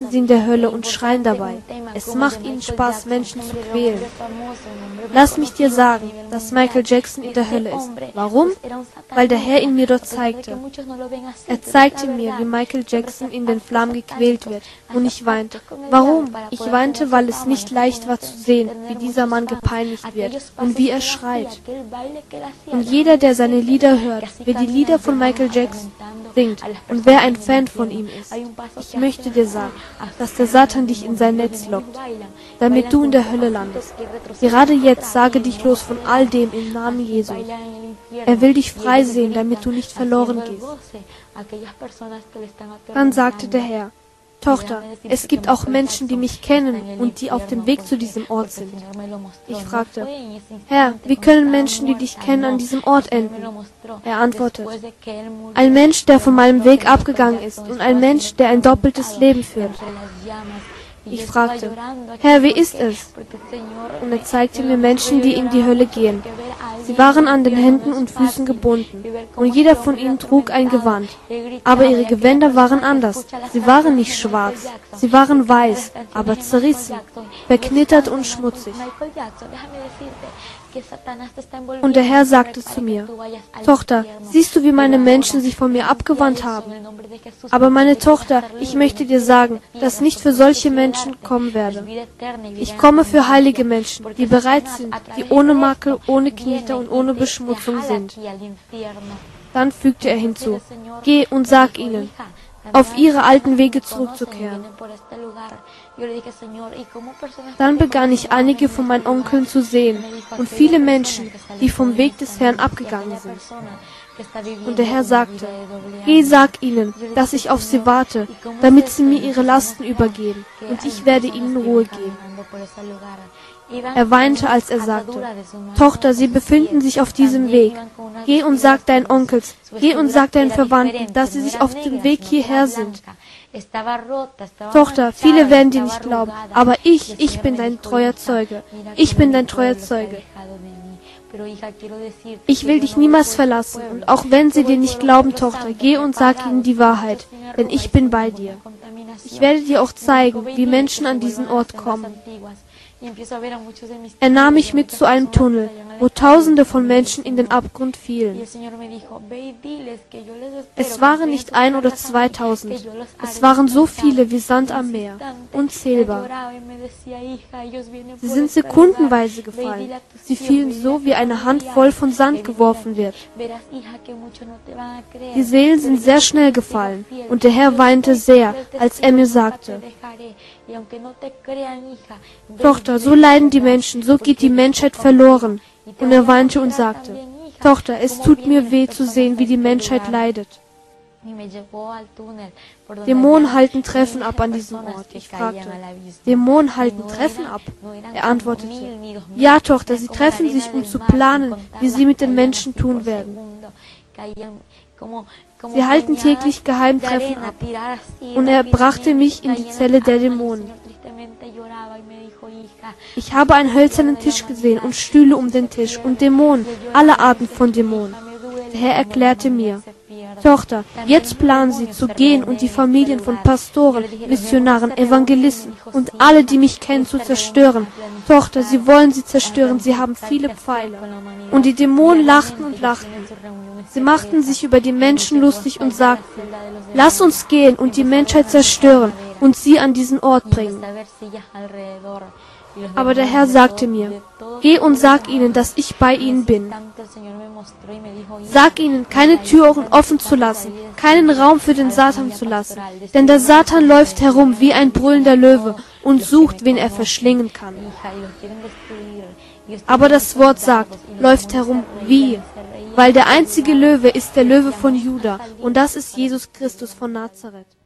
sie in der Hölle und schreien dabei. Es macht ihnen Spaß, Menschen zu quälen. Lass mich dir sagen, dass Michael Jackson in der Hölle ist. Warum? Weil der Herr ihn mir dort zeigte. Er zeigte mir, wie Michael Jackson in den Flammen gequält wird. Und ich weinte. Warum? Ich weinte, weil es nicht leicht war zu sehen, wie dieser Mann gepeinigt wird und wie er schreit. Und jeder, der seine Lieder hört, wer die Lieder von Michael Jackson singt und wer ein Fan von ihm ist, ich möchte dir sagen, dass der Satan dich in sein Netz lockt, damit du in der Hölle landest. Gerade jetzt sage dich los von all dem im Namen Jesu. Er will dich frei sehen, damit du nicht verloren gehst. Dann sagte der Herr: Tochter, es gibt auch Menschen, die mich kennen und die auf dem Weg zu diesem Ort sind. Ich fragte: Herr, wie können Menschen, die dich kennen, an diesem Ort enden? Er antwortet: ein Mensch, der von meinem Weg abgegangen ist und ein Mensch, der ein doppeltes Leben führt. Ich fragte: Herr, wie ist es? Und er zeigte mir Menschen, die in die Hölle gehen. Sie waren an den Händen und Füßen gebunden, und jeder von ihnen trug ein Gewand. Aber ihre Gewänder waren anders. Sie waren nicht schwarz, sie waren weiß, aber zerrissen, verknittert und schmutzig. Und der Herr sagte zu mir: Tochter, siehst du, wie meine Menschen sich von mir abgewandt haben? Aber meine Tochter, ich möchte dir sagen, dass nicht für solche Menschen kommen werde. Ich komme für heilige Menschen, die bereit sind, die ohne Makel, ohne Knete und ohne Beschmutzung sind. Dann fügte er hinzu: Geh und sag ihnen, auf ihre alten Wege zurückzukehren. Dann begann ich einige von meinen Onkeln zu sehen und viele Menschen, die vom Weg des Herrn abgegangen sind. Und der Herr sagte: Geh, sag ihnen, dass ich auf sie warte, damit sie mir ihre Lasten übergeben, und ich werde ihnen Ruhe geben. Er weinte, als er sagte: Tochter, sie befinden sich auf diesem Weg. Geh und sag deinen Onkels, geh und sag deinen Verwandten, dass sie sich auf dem Weg hierher sind. Tochter, viele werden dir nicht glauben, aber ich bin dein treuer Zeuge. Ich bin dein treuer Zeuge. Ich will dich niemals verlassen, und auch wenn sie dir nicht glauben, Tochter, geh und sag ihnen die Wahrheit, denn ich bin bei dir. Ich werde dir auch zeigen, wie Menschen an diesen Ort kommen. Er nahm mich mit zu einem Tunnel, wo Tausende von Menschen in den Abgrund fielen. Es waren nicht 1.000 oder 2.000, es waren so viele wie Sand am Meer, unzählbar. Sie sind sekundenweise gefallen, sie fielen so, wie eine Handvoll von Sand geworfen wird. Die Seelen sind sehr schnell gefallen, und der Herr weinte sehr, als er mir sagte: Tochter, so leiden die Menschen, so geht die Menschheit verloren. Und er weinte und sagte: Tochter, es tut mir weh zu sehen, wie die Menschheit leidet. Dämonen halten Treffen ab an diesem Ort. Ich fragte: Dämonen halten Treffen ab? Er antwortete: Ja, Tochter, sie treffen sich, um zu planen, wie sie mit den Menschen tun werden. Sie halten täglich Geheimtreffen ab. Und er brachte mich in die Zelle der Dämonen. Ich habe einen hölzernen Tisch gesehen und Stühle um den Tisch und Dämonen, alle Arten von Dämonen. Der Herr erklärte mir: Tochter, jetzt planen sie zu gehen und die Familien von Pastoren, Missionaren, Evangelisten und alle, die mich kennen, zu zerstören. Tochter, sie wollen sie zerstören, sie haben viele Pfeile. Und die Dämonen lachten und lachten. Sie machten sich über die Menschen lustig und sagten: Lass uns gehen und die Menschheit zerstören und sie an diesen Ort bringen. Aber der Herr sagte mir: Geh und sag ihnen, dass ich bei ihnen bin. Sag ihnen, keine Türen offen zu lassen, keinen Raum für den Satan zu lassen, denn der Satan läuft herum wie ein brüllender Löwe und sucht, wen er verschlingen kann. Aber das Wort sagt, läuft herum wie, weil der einzige Löwe ist der Löwe von Juda, und das ist Jesus Christus von Nazareth.